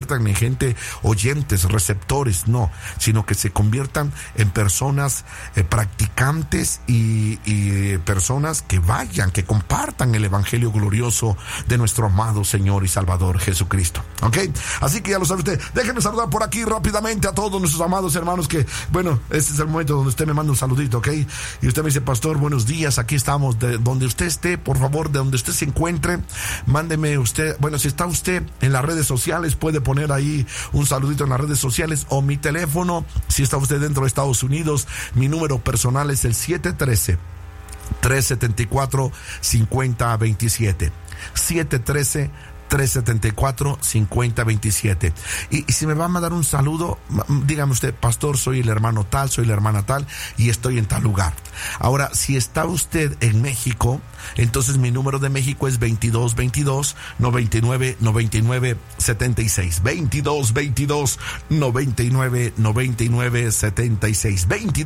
conviertan en gente oyentes, receptores, no, sino que se conviertan en personas practicantes y personas que vayan, que compartan el evangelio glorioso de nuestro amado Señor y Salvador Jesucristo. ¿Ok? Así que ya lo sabe usted. Déjenme saludar por aquí rápidamente a todos nuestros amados hermanos que, bueno, este es el momento donde usted me manda un saludito, ¿ok? Y usted me dice, pastor, buenos días, aquí estamos. De donde usted esté, por favor, de donde usted se encuentre, mándeme usted, bueno, si está usted en las redes sociales, puede poner ahí un saludito en las redes sociales, o mi teléfono, si está usted dentro de Estados Unidos, mi número personal es el 713-374-5027. 713-374-5027. Y si me va a mandar un saludo, dígame usted, pastor, soy el hermano tal, soy la hermana tal, y estoy en tal lugar. Ahora, si está usted en México, entonces mi número de México es 2222-9999-76. 2222-9999-76.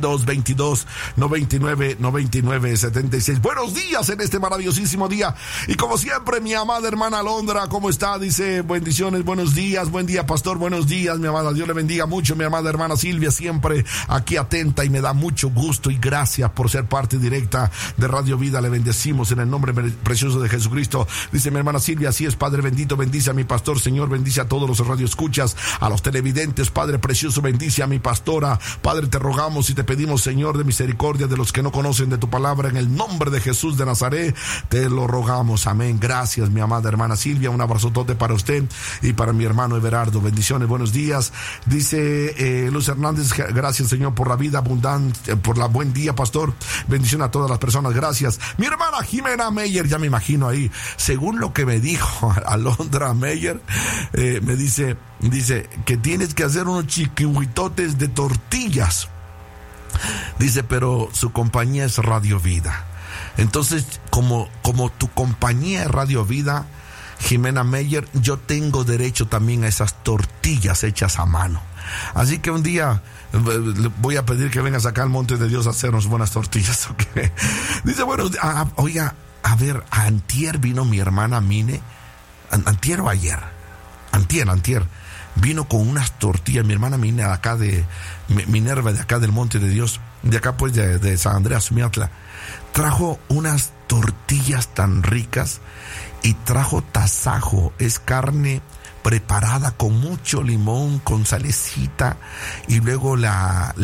2222-9999-76. Buenos días en este maravillosísimo día. Y como siempre, mi amada hermana Alondra, ¿cómo está? Dice, bendiciones, buenos días, buen día, pastor, buenos días, mi amada, Dios le bendiga mucho. Mi amada hermana Silvia, siempre aquí atenta, y me da mucho gusto y gracias por ser parte directa de Radio Vida. Le bendecimos en el nombre precioso de Jesucristo. Dice mi hermana Silvia, así es, Padre bendito, bendice a mi pastor, Señor, bendice a todos los radioescuchas, a los televidentes, Padre precioso, bendice a mi pastora. Padre, te rogamos y te pedimos, Señor, de misericordia de los que no conocen de tu palabra, en el nombre de Jesús de Nazaret, te lo rogamos, amén. Gracias, mi amada hermana Silvia, un abrazotote para usted y para mi hermano Everardo, bendiciones, buenos días. Dice Luz Hernández, gracias, Señor, por la vida abundante, por la buen día, pastor, bendición a todas las personas, gracias. Mi hermana Jimena Meyer, ya me imagino ahí, según lo que me dijo Alondra Meyer, me dice que tienes que hacer unos chiquihuitotes de tortillas, dice, pero su compañía es Radio Vida. Entonces, como tu compañía es Radio Vida, Jimena Meyer, yo tengo derecho también a esas tortillas hechas a mano. Así que un día voy a pedir que vengas acá al Monte de Dios a hacernos buenas tortillas, ¿ok? Dice, bueno, oiga, a ver, antier vino mi hermana Mine, antier o ayer, antier, vino con unas tortillas, mi hermana Mine, acá de Minerva, de acá del Monte de Dios, de acá pues de San Andreas Miatla, trajo unas tortillas tan ricas y trajo tasajo, es carne preparada con mucho limón, con salecita, y luego la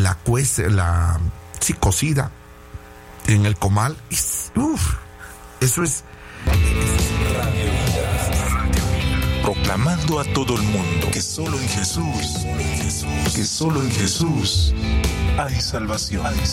cocida en el comal. Eso es Radio Vida. Proclamando a todo el mundo que solo en Jesús hay salvación.